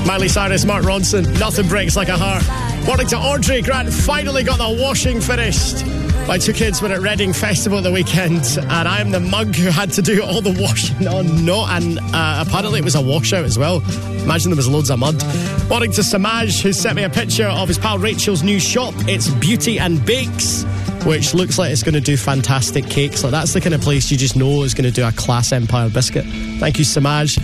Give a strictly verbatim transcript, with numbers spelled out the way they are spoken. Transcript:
Miley Cyrus, Mark Ronson, Nothing Breaks Like a Heart. Morning to Audrey. Grant finally got the washing finished. My two kids were at Reading Festival at the weekend, and I'm the mug who had to do all the washing. Oh no, and uh, apparently it was a washout as well. Imagine there was loads of mud. Morning to Samaj, who sent me a picture of his pal Rachel's new shop. It's Beauty and Bakes, which looks like it's going to do fantastic cakes. Like, that's the kind of place you just know is going to do a class Empire biscuit. Thank you, Samaj.